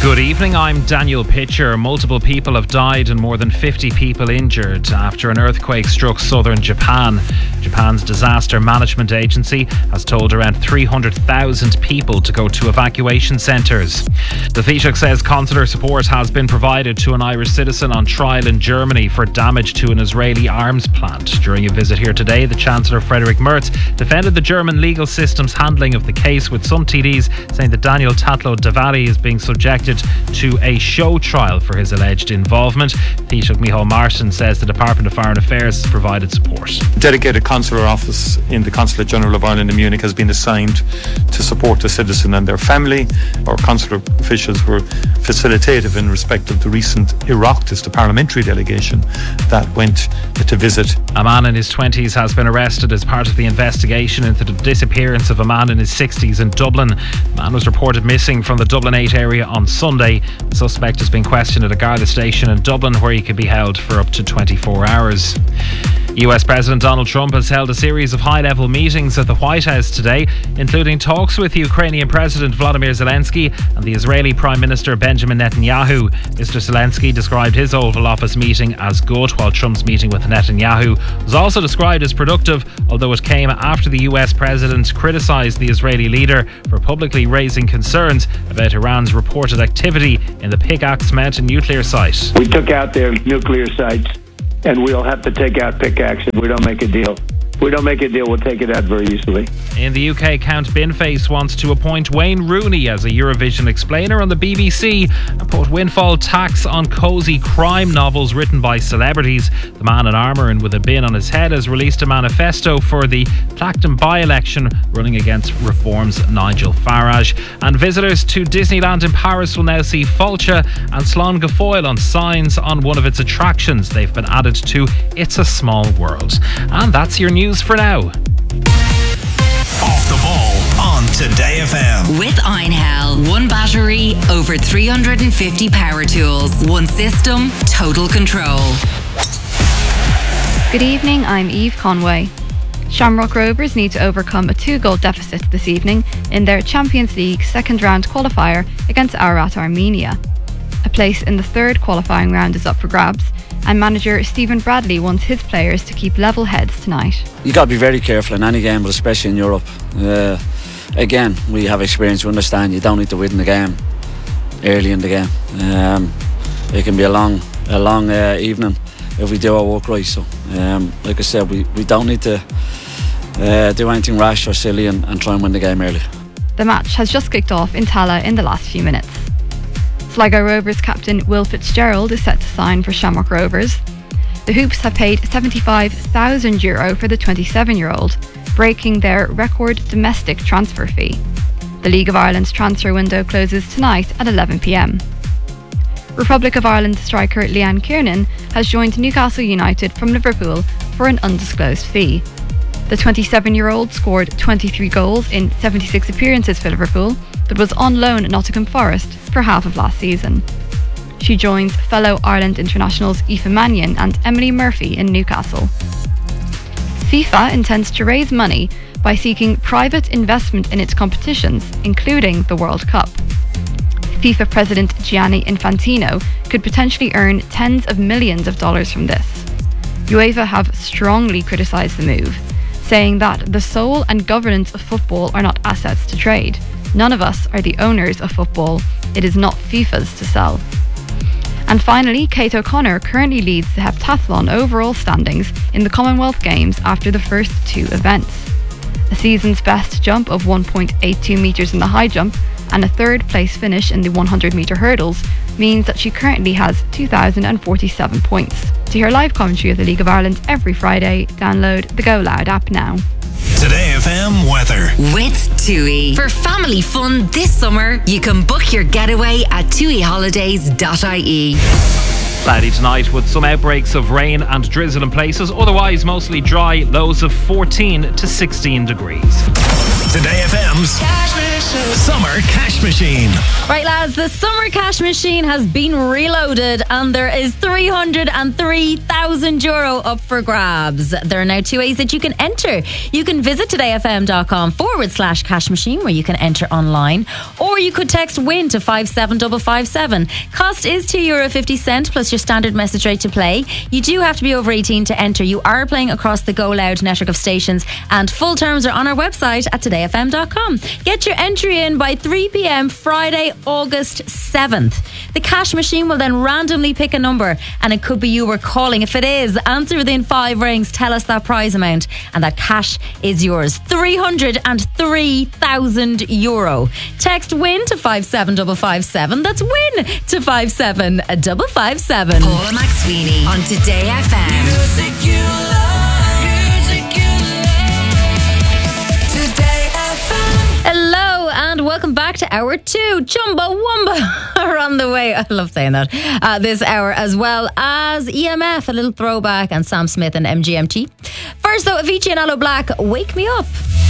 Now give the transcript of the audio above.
Good evening, I'm Daniel Pitcher. Multiple people have died and more than 50 people injured after an earthquake struck southern Japan. Japan's disaster management agency has told around 300,000 people to go to evacuation centres. The Taoiseach says consular support has been provided to an Irish citizen on trial in Germany for damage to an Israeli arms plant. During a visit here today, the Chancellor Friedrich Merz defended the German legal system's handling of the case, with some TDs saying that Daniel Tatlo-Davali is being subjected to a show trial for his alleged involvement. Taoiseach Micheál Martin says the Department of Foreign Affairs has provided support. Dedicated consular office in the Consulate General of Ireland in Munich has been assigned to support the citizen and their family. Our consular officials were facilitative in respect of the recent Oireachtas, the parliamentary delegation that went to visit. A man in his 20s has been arrested as part of the investigation into the disappearance of a man in his 60s in Dublin. The man was reported missing from the Dublin 8 area on Sunday. The suspect has been questioned at a Garda station in Dublin, where he could be held for up to 24 hours. US President Donald Trump has held a series of high-level meetings at the White House today, including talks with Ukrainian President Volodymyr Zelensky and the Israeli Prime Minister Benjamin Netanyahu. Mr. Zelensky described his Oval Office meeting as good, while Trump's meeting with Netanyahu was also described as productive, although it came after the US President criticised the Israeli leader for publicly raising concerns about Iran's reported activity in the Pickaxe Mountain nuclear site. We took out their nuclear sites, and we'll have to take out Pickaxe if we don't make a deal. If we don't make a deal, we'll take it out very easily. In the UK, Count Binface wants to appoint Wayne Rooney as a Eurovision explainer on the BBC and put windfall tax on cosy crime novels written by celebrities. The man in armour and with a bin on his head has released a manifesto for the Clacton by-election, running against Reform's Nigel Farage. And visitors to Disneyland in Paris will now see Fulcha and Slán go Foill on signs on one of its attractions. They've been added to It's a Small World. And that's your news for now. Off the ball on Today FM. With Einhell. One battery, over 350 power tools. One system, total control. Good evening, I'm Eve Conway. Shamrock Rovers need to overcome a 2-goal deficit this evening in their Champions League second round qualifier against Ararat Armenia. A place in the third qualifying round is up for grabs, and manager Stephen Bradley wants his players to keep level heads tonight. You got to be very careful in any game, but especially in Europe. Again, we have experience, we understand you don't need to win the game early in the game. It can be a long evening if we do our work right. So, like I said, we don't need to do anything rash or silly and try and win the game early. The match has just kicked off in Tallaght in the last few minutes. Sligo Rovers captain Will Fitzgerald is set to sign for Shamrock Rovers. The Hoops have paid €75,000 for the 27-year-old, breaking their record domestic transfer fee. The League of Ireland's transfer window closes tonight at 11 p.m. Republic of Ireland striker Leanne Kiernan has joined Newcastle United from Liverpool for an undisclosed fee. The 27-year-old scored 23 goals in 76 appearances for Liverpool, but was on loan at Nottingham Forest for half of last season. She joins fellow Ireland internationals Aoife Mannion and Emily Murphy in Newcastle. FIFA intends to raise money by seeking private investment in its competitions, including the World Cup. FIFA President Gianni Infantino could potentially earn tens of millions of dollars from this. UEFA have strongly criticised the move, saying that the soul and governance of football are not assets to trade. None of us are the owners of football. It is not FIFA's to sell. And finally, Kate O'Connor currently leads the heptathlon overall standings in the Commonwealth Games after the first 2 events. A season's best jump of 1.82 metres in the high jump and a third place finish in the 100 metre hurdles means that she currently has 2,047 points. To hear live commentary of the League of Ireland every Friday, download the Go Loud app now. Today FM weather. With TUI. For family fun this summer, you can book your getaway at tuiholidays.ie. Cloudy tonight with some outbreaks of rain and drizzle in places, otherwise mostly dry, lows of 14 to 16 degrees. Today FM's Summer Cash Machine. Right, lads, the Summer Cash Machine has been reloaded and there is €303,000 up for grabs. There are now two ways that you can enter. You can visit todayfm.com/cash machine where you can enter online, or you could text WIN to 57557. Cost is €2.50 plus your standard message rate to play. You do have to be over 18 to enter. You are playing across the Go Loud network of stations, and full terms are on our website at todayfm.com. Get your entry in by 3 p.m. Friday, August 7th. The cash machine will then randomly pick a number, and it could be you we're calling. If it is, answer within 5 rings, tell us that prize amount, and that cash is yours. €303,000. Text WIN to 57557. That's WIN to 57557. Paula McSweeney on Today FM. Music you love. Today FM. Hello and welcome back to hour 2. Chumbawamba are on the way. I love saying that. This hour, as well as EMF, a little throwback, and Sam Smith and MGMT. First though, Avicii and Aloe Black, Wake Me Up.